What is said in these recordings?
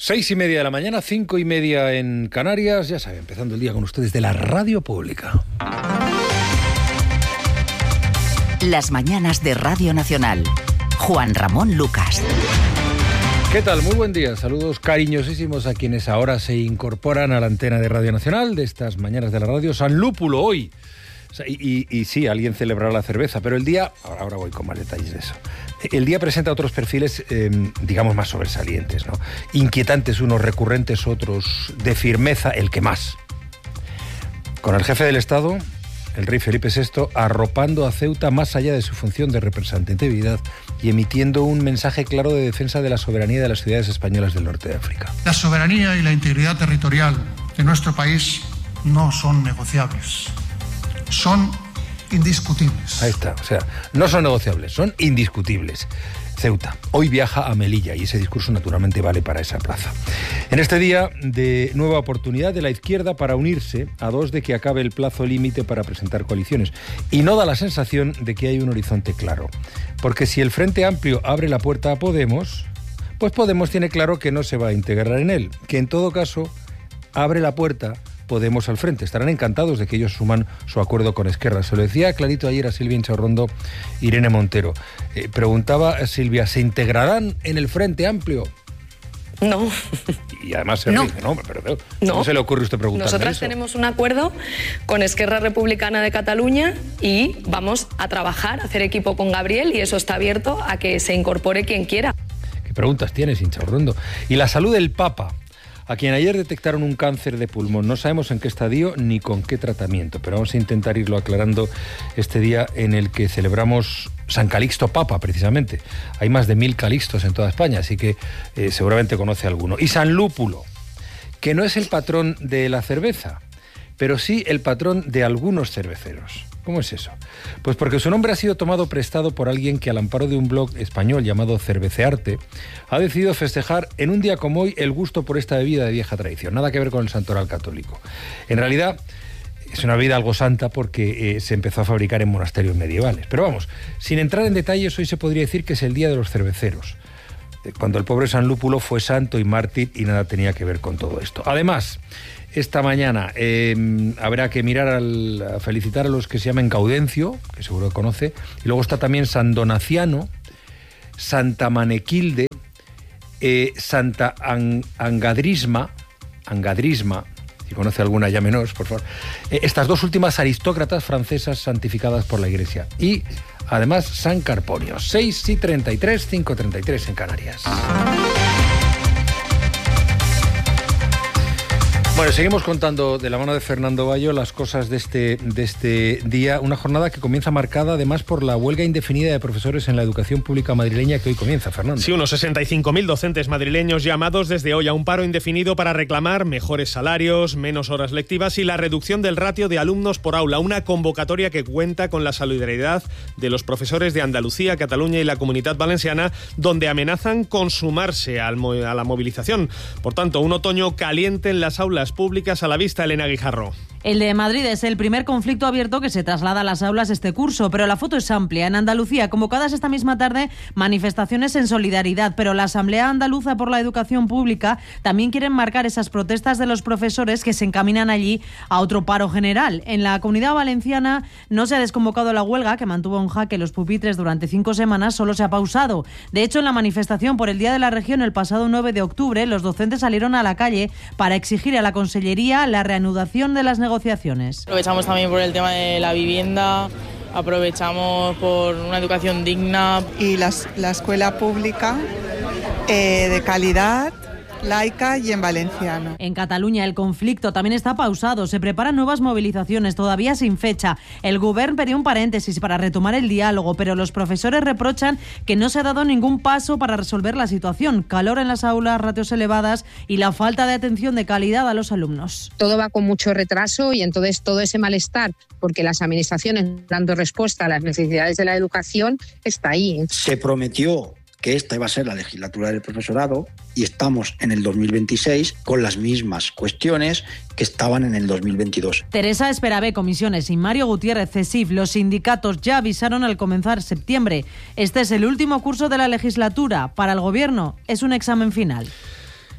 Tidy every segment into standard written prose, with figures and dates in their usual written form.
6:30 de la mañana, 5:30 en Canarias. Ya saben, empezando el día con ustedes de la Radio Pública. Las mañanas de Radio Nacional. Juan Ramón Lucas. ¿Qué tal? Muy buen día. Saludos cariñosísimos a quienes ahora se incorporan a la antena de Radio Nacional de estas mañanas de la radio. San Lúpulo hoy. Y sí, alguien celebrará la cerveza, pero el día... Ahora voy con más detalles de eso. El día presenta otros perfiles, digamos, más sobresalientes, ¿no? Inquietantes unos, recurrentes otros, de firmeza el que más. Con el jefe del Estado, el rey Felipe VI, arropando a Ceuta más allá de su función de representatividad y emitiendo un mensaje claro de defensa de la soberanía de las ciudades españolas del norte de África. La soberanía y la integridad territorial de nuestro país no son negociables, son indiscutibles. Ahí está, o sea, no son negociables, son indiscutibles. Ceuta hoy viaja a Melilla y ese discurso naturalmente vale para esa plaza. En este día de nueva oportunidad de la izquierda para unirse a dos de que acabe el plazo límite para presentar coaliciones. Y no da la sensación de que hay un horizonte claro. Porque si el Frente Amplio abre la puerta a Podemos, pues Podemos tiene claro que no se va a integrar en él. Que en todo caso abre la puerta Podemos al frente. Estarán encantados de que ellos suman su acuerdo con Esquerra. Se lo decía clarito ayer a Silvia Inchaurrondo, Irene Montero. Preguntaba Silvia, ¿se integrarán en el Frente Amplio? No. Y además se ríe, ¿no? Pero ¿cómo se le ocurre a usted preguntarme Nosotras eso? tenemos un acuerdo con Esquerra Republicana de Cataluña y vamos a trabajar, a hacer equipo con Gabriel, y eso está abierto a que se incorpore quien quiera. ¿Qué preguntas tienes, Inchaurrondo? Y la salud del Papa, a quien ayer detectaron un cáncer de pulmón. No sabemos en qué estadio ni con qué tratamiento, pero vamos a intentar irlo aclarando este día en el que celebramos San Calixto Papa, precisamente. Hay más de 1000 Calixtos en toda España, así que seguramente conoce alguno. Y San Lúpulo, que no es el patrón de la cerveza, pero sí el patrón de algunos cerveceros. ¿Cómo es eso? Pues porque su nombre ha sido tomado prestado por alguien que, al amparo de un blog español llamado Cervecearte, ha decidido festejar en un día como hoy el gusto por esta bebida de vieja tradición. Nada que ver con el santoral católico. En realidad es una bebida algo santa porque se empezó a fabricar en monasterios medievales. Pero vamos, sin entrar en detalles, hoy se podría decir que es el día de los cerveceros, cuando el pobre San Lúpulo fue santo y mártir y nada tenía que ver con todo esto. Además, esta mañana habrá que mirar a felicitar a los que se llaman Gaudencio, que seguro que conoce, y luego está también San Donaciano, Santa Manequilde, Santa Angadrisma, si conoce alguna llámenos, por favor. Estas dos últimas aristócratas francesas santificadas por la Iglesia. Y además San Carponio, 6:33, 5:33 en Canarias. Bueno, seguimos contando de la mano de Fernando Bayo las cosas de este día, una jornada que comienza marcada además por la huelga indefinida de profesores en la educación pública madrileña que hoy comienza, Fernando. Sí, unos 65.000 docentes madrileños llamados desde hoy a un paro indefinido para reclamar mejores salarios, menos horas lectivas y la reducción del ratio de alumnos por aula, una convocatoria que cuenta con la solidaridad de los profesores de Andalucía, Cataluña y la Comunidad Valenciana, donde amenazan con sumarse a la movilización. Por tanto, un otoño caliente en las aulas públicas a la vista. Elena Guijarro. El de Madrid es el primer conflicto abierto que se traslada a las aulas este curso, pero la foto es amplia. En Andalucía, convocadas esta misma tarde, manifestaciones en solidaridad, pero la Asamblea Andaluza por la Educación Pública también quieren marcar esas protestas de los profesores que se encaminan allí a otro paro general. En la Comunidad Valenciana no se ha desconvocado la huelga, que mantuvo en jaque los pupitres durante 5 semanas, solo se ha pausado. De hecho, en la manifestación por el Día de la Región el pasado 9 de octubre, los docentes salieron a la calle para exigir a la Consellería la reanudación de las negociaciones. Aprovechamos también por el tema de la vivienda, aprovechamos por una educación digna. Y la escuela pública de calidad, laica y en valenciano. En Cataluña el conflicto también está pausado. Se preparan nuevas movilizaciones, todavía sin fecha. El Govern pidió un paréntesis para retomar el diálogo, pero los profesores reprochan que no se ha dado ningún paso para resolver la situación. Calor en las aulas, ratios elevadas y la falta de atención de calidad a los alumnos. Todo va con mucho retraso y entonces todo ese malestar, porque las administraciones dando respuesta a las necesidades de la educación, está ahí. Se prometió que esta iba a ser la legislatura del profesorado y estamos en el 2026 con las mismas cuestiones que estaban en el 2022. Teresa Esperavé, Comisiones, y Mario Gutiérrez, CESIF, los sindicatos ya avisaron al comenzar septiembre. Este es el último curso de la legislatura. Para el Gobierno es un examen final.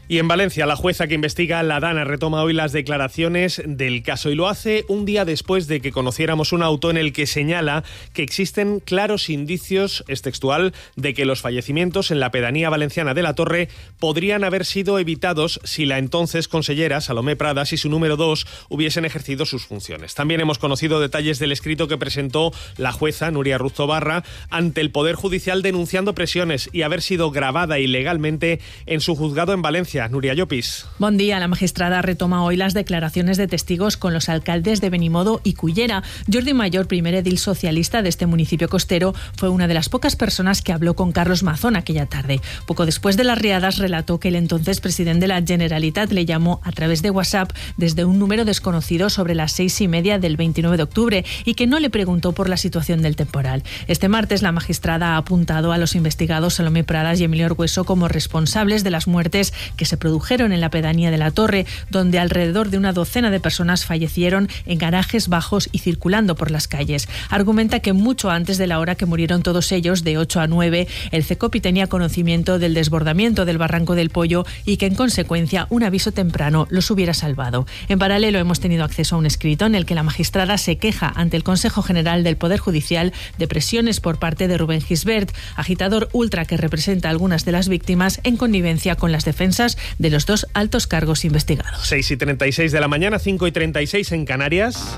Y en Valencia, la jueza que investiga la DANA retoma hoy las declaraciones del caso y lo hace un día después de que conociéramos un auto en el que señala que existen claros indicios, es textual, de que los fallecimientos en la pedanía valenciana de La Torre podrían haber sido evitados si la entonces consellera Salomé Pradas y su número 2 hubiesen ejercido sus funciones. También hemos conocido detalles del escrito que presentó la jueza Nuria Ruz Tobarra ante el Poder Judicial denunciando presiones y haber sido grabada ilegalmente en su juzgado en Valencia. Nuria Llopis. Buen día. La magistrada retoma hoy las declaraciones de testigos con los alcaldes de Benimodo y Cullera. Jordi Mayor, primer edil socialista de este municipio costero, fue una de las pocas personas que habló con Carlos Mazón aquella tarde. Poco después de las riadas relató que el entonces presidente de la Generalitat le llamó a través de WhatsApp desde un número desconocido sobre las 6:30 del 29 de octubre y que no le preguntó por la situación del temporal. Este martes la magistrada ha apuntado a los investigados Salomé Pradas y Emilio Argueso como responsables de las muertes que se produjeron en la pedanía de La Torre, donde alrededor de una docena de personas fallecieron en garajes bajos y circulando por las calles. Argumenta que mucho antes de la hora que murieron todos ellos, de 8 a 9, el CECOPI tenía conocimiento del desbordamiento del Barranco del Pollo y que en consecuencia un aviso temprano los hubiera salvado. En paralelo hemos tenido acceso a un escrito en el que la magistrada se queja ante el Consejo General del Poder Judicial de presiones por parte de Rubén Gisbert, agitador ultra que representa a algunas de las víctimas en connivencia con las defensas de los dos altos cargos investigados. 6:36 de la mañana, 5:36 en Canarias.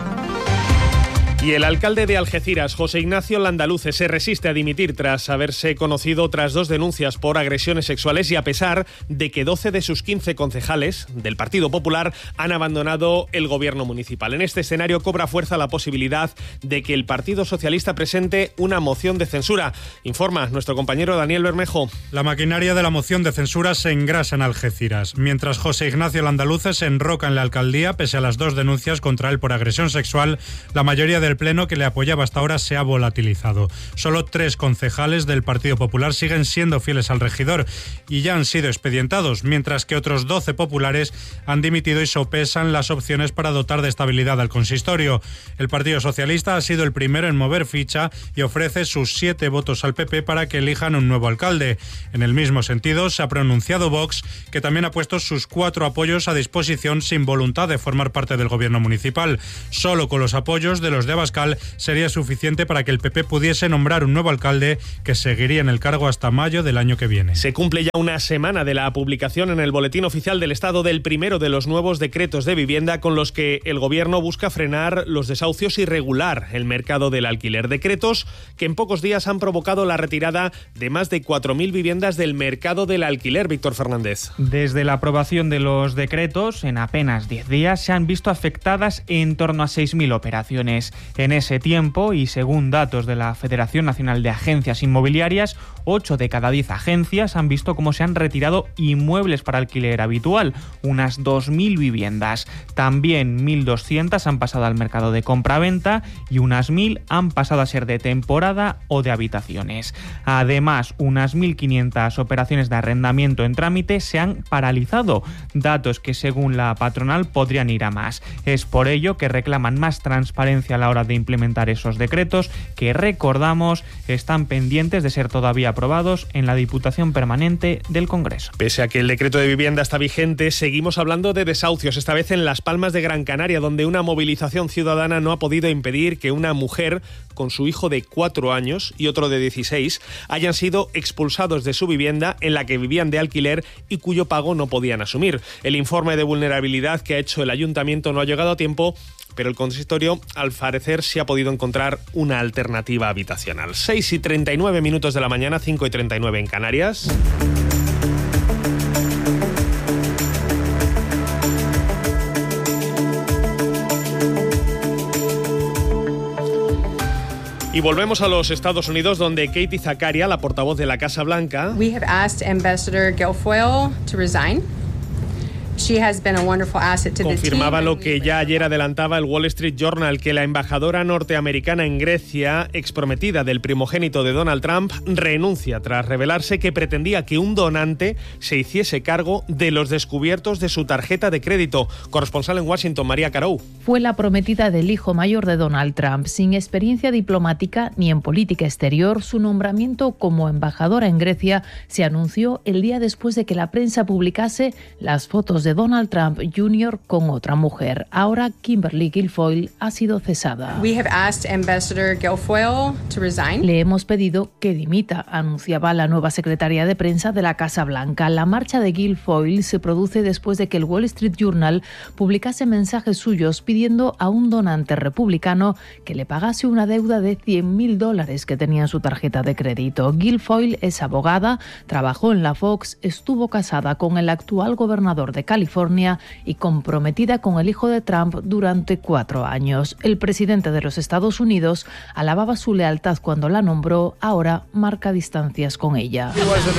Y el alcalde de Algeciras, José Ignacio Landaluce, se resiste a dimitir tras haberse conocido tras 2 denuncias por agresiones sexuales y a pesar de que 12 de sus 15 concejales del Partido Popular han abandonado el gobierno municipal. En este escenario cobra fuerza la posibilidad de que el Partido Socialista presente una moción de censura. Informa nuestro compañero Daniel Bermejo. La maquinaria de la moción de censura se engrasa en Algeciras. Mientras José Ignacio Landaluce se enroca en la alcaldía, pese a las 2 denuncias contra él por agresión sexual, la mayoría del Pleno que le apoyaba hasta ahora se ha volatilizado. Solo 3 concejales del Partido Popular siguen siendo fieles al regidor y ya han sido expedientados, mientras que otros 12 populares han dimitido y sopesan las opciones para dotar de estabilidad al consistorio. El Partido Socialista ha sido el primero en mover ficha y ofrece sus 7 votos al PP para que elijan un nuevo alcalde. En el mismo sentido, se ha pronunciado Vox, que también ha puesto sus 4 apoyos a disposición sin voluntad de formar parte del gobierno municipal. Solo con los apoyos de los de Abascal sería suficiente para que el PP pudiese nombrar un nuevo alcalde que seguiría en el cargo hasta mayo del año que viene. Se cumple ya una semana de la publicación en el Boletín Oficial del Estado del primero de los nuevos decretos de vivienda con los que el Gobierno busca frenar los desahucios y regular el mercado del alquiler. Decretos que en pocos días han provocado la retirada de más de 4.000 viviendas del mercado del alquiler. Víctor Fernández. Desde la aprobación de los decretos, en apenas 10 días se han visto afectadas en torno a 6.000 operaciones. En ese tiempo, y según datos de la Federación Nacional de Agencias Inmobiliarias, 8 de cada 10 agencias han visto cómo se han retirado inmuebles para alquiler habitual, unas 2.000 viviendas. También 1.200 han pasado al mercado de compraventa y unas 1.000 han pasado a ser de temporada o de habitaciones. Además, unas 1.500 operaciones de arrendamiento en trámite se han paralizado, datos que según la patronal podrían ir a más. Es por ello que reclaman más transparencia a la hora de implementar esos decretos que, recordamos, están pendientes de ser todavía aprobados en la Diputación Permanente del Congreso. Pese a que el decreto de vivienda está vigente, seguimos hablando de desahucios, esta vez en Las Palmas de Gran Canaria, donde una movilización ciudadana no ha podido impedir que una mujer con su hijo de 4 años y otro de 16 hayan sido expulsados de su vivienda en la que vivían de alquiler y cuyo pago no podían asumir. El informe de vulnerabilidad que ha hecho el ayuntamiento no ha llegado a tiempo, pero el consistorio, al parecer, sí ha podido encontrar una alternativa habitacional. 6:39 de la mañana, 5:39 en Canarias. Y volvemos a los Estados Unidos, donde Katie Zakaria, la portavoz de la Casa Blanca, We have asked Ambassador Guilfoyle to resign. Confirmaba lo que ya ayer adelantaba el Wall Street Journal, que la embajadora norteamericana en Grecia, exprometida del primogénito de Donald Trump, renuncia tras revelarse que pretendía que un donante se hiciese cargo de los descubiertos de su tarjeta de crédito. Corresponsal en Washington, María Carou. Fue la prometida del hijo mayor de Donald Trump. Sin experiencia diplomática ni en política exterior, su nombramiento como embajadora en Grecia se anunció el día después de que la prensa publicase las fotos de Donald Trump Jr. con otra mujer. Ahora Kimberly Guilfoyle ha sido cesada. Le hemos pedido que dimita, anunciaba la nueva secretaria de prensa de la Casa Blanca. La marcha de Guilfoyle se produce después de que el Wall Street Journal publicase mensajes suyos pidiendo a un donante republicano que le pagase una deuda de $100,000 que tenía en su tarjeta de crédito. Guilfoyle es abogada, trabajó en la Fox, estuvo casada con el actual gobernador de California y comprometida con el hijo de Trump durante 4 años. El presidente de los Estados Unidos alababa su lealtad cuando la nombró, ahora marca distancias con ella.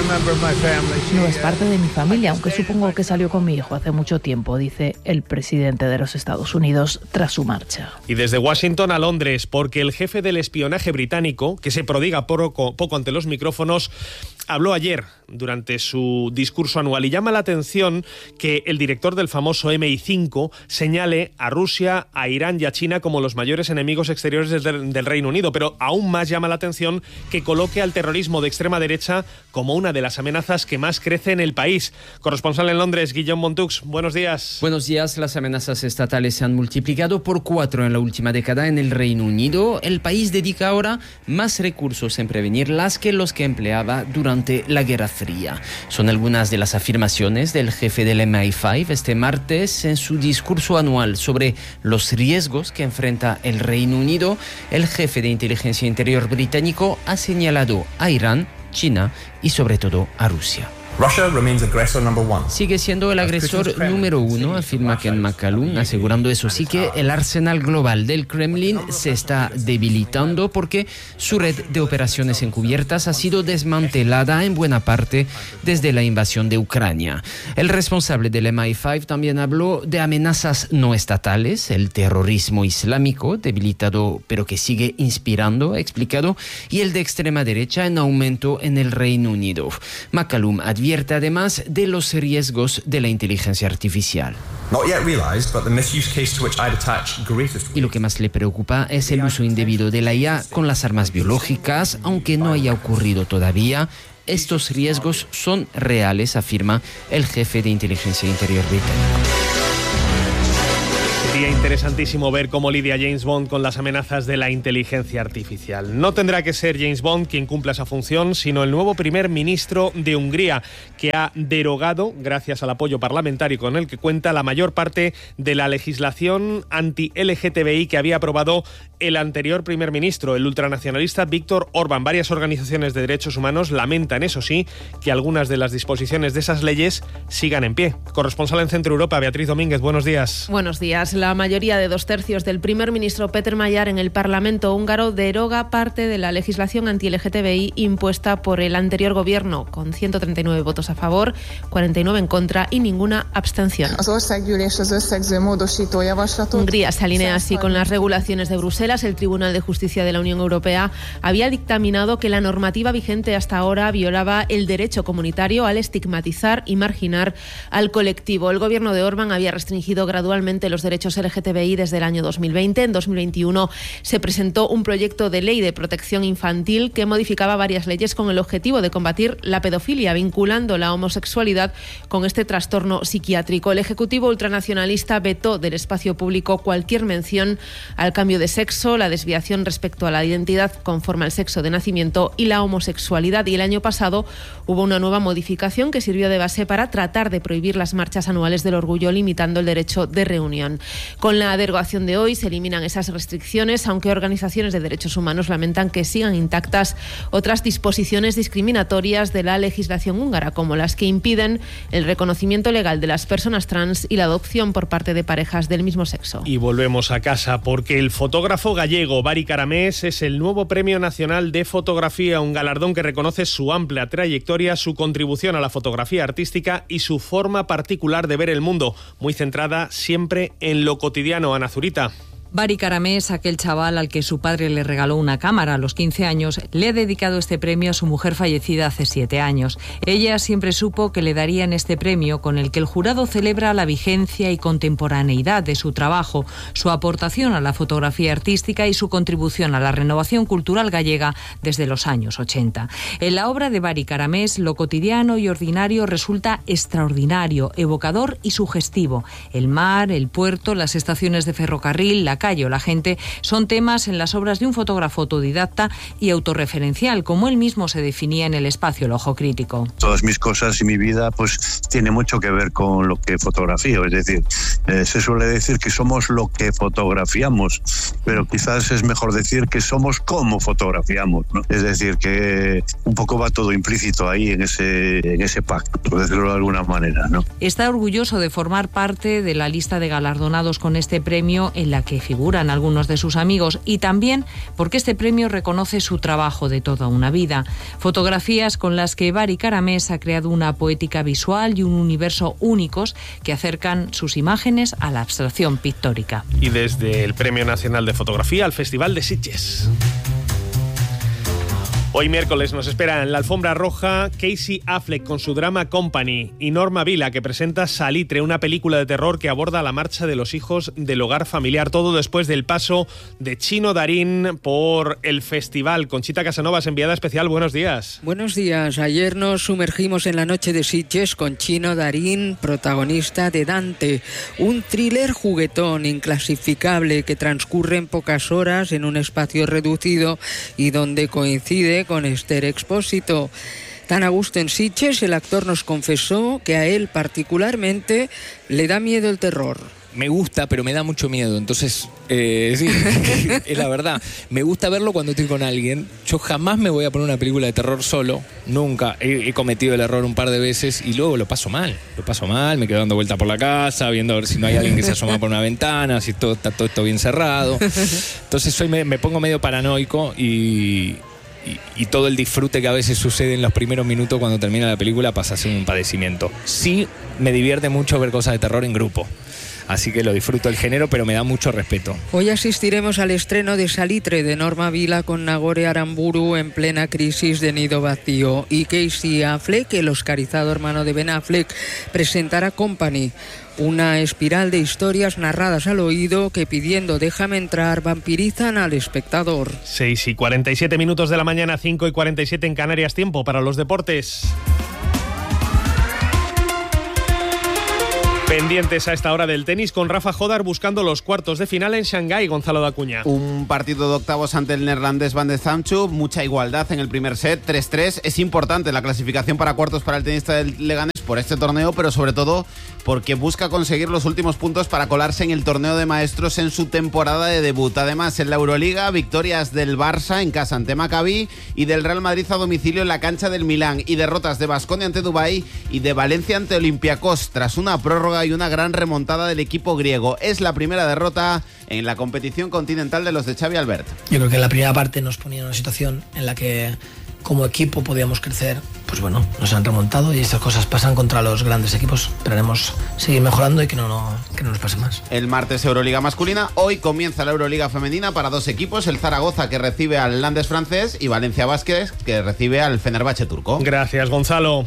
No es parte de mi familia, aunque supongo que salió con mi hijo hace mucho tiempo, dice el presidente de los Estados Unidos tras su marcha. Y desde Washington a Londres, porque el jefe del espionaje británico, que se prodiga poco ante los micrófonos, habló ayer durante su discurso anual y llama la atención que el director del famoso MI5 señale a Rusia, a Irán y a China como los mayores enemigos exteriores del Reino Unido, pero aún más llama la atención que coloque al terrorismo de extrema derecha como una de las amenazas que más crece en el país. Corresponsal en Londres, Guillaume Montux, buenos días. Buenos días. Las amenazas estatales se han multiplicado por 4 en la última década en el Reino Unido. El país dedica ahora más recursos en prevenirlas que los que empleaba durante la Guerra Fría. Son algunas de las afirmaciones del jefe del MI5 este martes en su discurso anual sobre los riesgos que enfrenta el Reino Unido. El jefe de inteligencia interior británico ha señalado a Irán, China y sobre todo a Rusia. Sigue siendo el agresor número 1, afirma Ken McCallum, asegurando eso sí que el arsenal global del Kremlin se está debilitando porque su red de operaciones encubiertas ha sido desmantelada en buena parte desde la invasión de Ucrania. El responsable del MI5 también habló de amenazas no estatales, el terrorismo islámico debilitado pero que sigue inspirando, ha explicado, y el de extrema derecha en aumento en el Reino Unido. McCallum advierte además de los riesgos de la inteligencia artificial. Y lo que más le preocupa es el uso indebido de la IA con las armas biológicas, aunque no haya ocurrido todavía. Estos riesgos son reales, afirma el jefe de inteligencia interior británico. Sería interesantísimo ver cómo lidia James Bond con las amenazas de la inteligencia artificial. No tendrá que ser James Bond quien cumpla esa función, sino el nuevo primer ministro de Hungría, que ha derogado, gracias al apoyo parlamentario con el que cuenta, la mayor parte de la legislación anti-LGTBI que había aprobado el anterior primer ministro, el ultranacionalista Viktor Orbán. Varias organizaciones de derechos humanos lamentan, eso sí, que algunas de las disposiciones de esas leyes sigan en pie. Corresponsal en Centro Europa, Beatriz Domínguez, buenos días. Buenos días. La mayoría de 2/3 del primer ministro Péter Magyar en el Parlamento húngaro deroga parte de la legislación anti-LGTBI impuesta por el anterior gobierno, con 139 votos a favor, 49 en contra y ninguna abstención. Hungría se alinea así con las regulaciones de Bruselas. El Tribunal de Justicia de la Unión Europea había dictaminado que la normativa vigente hasta ahora violaba el derecho comunitario al estigmatizar y marginar al colectivo. El gobierno de Orbán había restringido gradualmente los derechos LGTBI desde el año 2020. En 2021 se presentó un proyecto de ley de protección infantil que modificaba varias leyes con el objetivo de combatir la pedofilia, vinculando la homosexualidad con este trastorno psiquiátrico. El Ejecutivo ultranacionalista vetó del espacio público cualquier mención al cambio de sexo, la desviación respecto a la identidad conforme al sexo de nacimiento y la homosexualidad. Y el año pasado hubo una nueva modificación que sirvió de base para tratar de prohibir las marchas anuales del orgullo, limitando el derecho de reunión. Con Con la derogación de hoy se eliminan esas restricciones, aunque organizaciones de derechos humanos lamentan que sigan intactas otras disposiciones discriminatorias de la legislación húngara, como las que impiden el reconocimiento legal de las personas trans y la adopción por parte de parejas del mismo sexo. Y volvemos a casa porque el fotógrafo gallego Bari Caramés es el nuevo Premio Nacional de Fotografía, un galardón que reconoce su amplia trayectoria, su contribución a la fotografía artística y su forma particular de ver el mundo, muy centrada siempre en lo cotidiano. Ana Zurita. Bari Caramés, aquel chaval al que su padre le regaló una cámara a los 15 años, le ha dedicado este premio a su mujer fallecida hace 7 años. Ella siempre supo que le darían este premio con el que el jurado celebra la vigencia y contemporaneidad de su trabajo, su aportación a la fotografía artística y su contribución a la renovación cultural gallega desde los años 80. En la obra de Bari Caramés, lo cotidiano y ordinario resulta extraordinario, evocador y sugestivo. El mar, el puerto, las estaciones de ferrocarril, la calle o la gente son temas en las obras de un fotógrafo autodidacta y autorreferencial, como él mismo se definía en el espacio El Ojo Crítico. Todas mis cosas y mi vida pues tiene mucho que ver con lo que fotografío, es decir, se suele decir que somos lo que fotografiamos, pero quizás es mejor decir que somos como fotografiamos, ¿no? Es decir, que un poco va todo implícito ahí en ese pacto, por decirlo de alguna manera, ¿no? Está orgulloso de formar parte de la lista de galardonados con este premio, en la que figuran algunos de sus amigos, y también porque este premio reconoce su trabajo de toda una vida. Fotografías con las que Bari Caramés ha creado una poética visual y un universo únicos que acercan sus imágenes a la abstracción pictórica. Y desde el Premio Nacional de Fotografía al Festival de Sitges. Hoy miércoles nos espera en la alfombra roja Casey Affleck con su drama Company y Norma Vila, que presenta Salitre, una película de terror que aborda la marcha de los hijos del hogar familiar. Todo después del paso de Chino Darín por el festival. Conchita Casanovas, enviada especial, buenos días. Buenos días. Ayer nos sumergimos en la noche de Sitges con Chino Darín, protagonista de Dante, un thriller juguetón, inclasificable, que transcurre en pocas horas en un espacio reducido y donde coincide con Esther Expósito. Tan a gusto en Sitges, el actor nos confesó que a él particularmente le da miedo el terror. Me gusta, pero me da mucho miedo. Entonces, sí, es la verdad. Me gusta verlo cuando estoy con alguien. Yo jamás me voy a poner una película de terror solo. Nunca. He cometido el error un par de veces y luego lo paso mal. Me quedo dando vuelta por la casa, viendo a ver si no hay alguien que se asoma por una ventana, si está todo esto bien cerrado. Entonces me pongo medio paranoico y todo el disfrute que a veces sucede en los primeros minutos cuando termina la película pasa a ser un padecimiento. Sí, me divierte mucho ver cosas de terror en grupo. Así que lo disfruto el género, pero me da mucho respeto. Hoy asistiremos al estreno de Salitre de Norma Vila con Nagore Aramburu en plena crisis de nido vacío. Y Casey Affleck, el oscarizado hermano de Ben Affleck, presentará Company, una espiral de historias narradas al oído que, pidiendo déjame entrar, vampirizan al espectador. 6:47 de la mañana, 5:47 en Canarias, tiempo para los deportes. Pendientes a esta hora del tenis con Rafa Jodar buscando los cuartos de final en Shanghái, Gonzalo Dacuña. Un partido de octavos ante el neerlandés Van de Zandschulp, mucha igualdad en el primer set, 3-3. Es importante la clasificación para cuartos para el tenista del Leganés por este torneo, pero sobre todo porque busca conseguir los últimos puntos para colarse en el torneo de maestros en su temporada de debut. Además, en la Euroliga, victorias del Barça en casa ante Maccabi y del Real Madrid a domicilio en la cancha del Milán, y derrotas de Baskonia ante Dubái y de Valencia ante Olympiacos tras una prórroga y una gran remontada del equipo griego. Es la primera derrota en la competición continental de los de Xavi Albert. Yo creo que en la primera parte nos ponía en una situación en la que como equipo podíamos crecer. Pues bueno, nos han remontado y estas cosas pasan contra los grandes equipos. Esperaremos seguir mejorando y que no nos pase más. El martes Euroliga masculina, hoy comienza la Euroliga femenina para dos equipos, el Zaragoza, que recibe al Landes francés, y Valencia Basket, que recibe al Fenerbahce turco. Gracias, Gonzalo.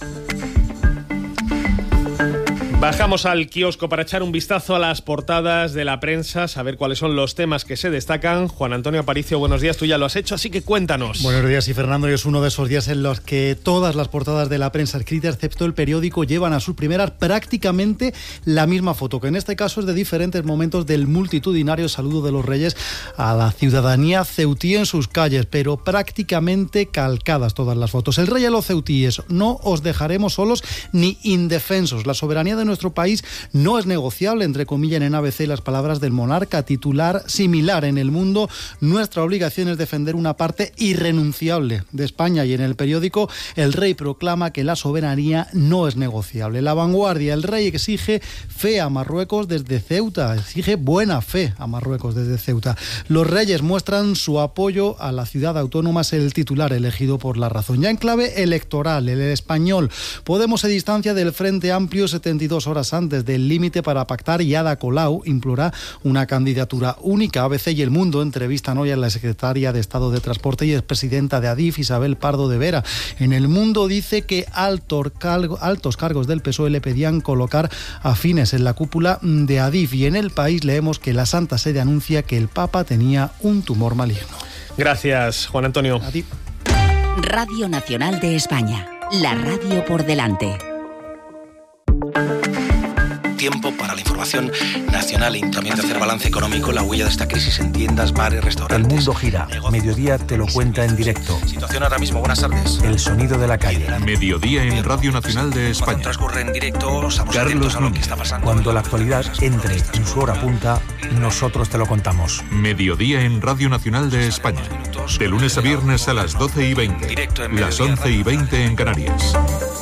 Bajamos al kiosco para echar un vistazo a las portadas de la prensa, saber cuáles son los temas que se destacan. Juan Antonio Aparicio, buenos días, tú ya lo has hecho, así que cuéntanos. Buenos días, y Fernando, y es uno de esos días en los que todas las portadas de la prensa escrita, excepto el periódico, llevan a sus primeras prácticamente la misma foto, que en este caso es de diferentes momentos del multitudinario saludo de los Reyes a la ciudadanía ceutí en sus calles, pero prácticamente calcadas todas las fotos. El rey a los ceutíes: no os dejaremos solos ni indefensos. La soberanía de nuestro país no es negociable, entre comillas en ABC las palabras del monarca. Titular similar: en el mundo nuestra obligación es defender una parte irrenunciable de España. Y en el periódico el rey proclama que la soberanía no es negociable. La Vanguardia: el rey exige fe a Marruecos desde Ceuta, exige buena fe a Marruecos desde Ceuta. Los reyes muestran su apoyo a la ciudad autónoma, es el titular elegido por La Razón. Ya en clave electoral, el Español: Podemos se distancia del Frente Amplio 72 horas antes del límite para pactar y Ada Colau implora una candidatura única. ABC y El Mundo entrevistan hoy a la secretaria de Estado de Transporte y expresidenta de Adif, Isabel Pardo de Vera. En El Mundo dice que altos cargos del PSOE le pedían colocar afines en la cúpula de Adif. Y en El País leemos que la Santa Sede anuncia que el Papa tenía un tumor maligno. Gracias, Juan Antonio. A ti. Radio Nacional de España, la radio por delante. Tiempo para la información nacional y también de hacer balance económico, la huella de esta crisis en tiendas, bares, restaurantes. El mundo gira. Mediodía te lo cuenta en directo. Situación ahora mismo, buenas tardes. El sonido de la calle. Mediodía en Radio Nacional de España. Cuando transcurre en directo, estamos atentos a lo que está pasando. Cuando la actualidad entre en su hora punta, nosotros te lo contamos. Mediodía en Radio Nacional de España. De lunes a viernes a las 12:20. Las 11:20 en Canarias.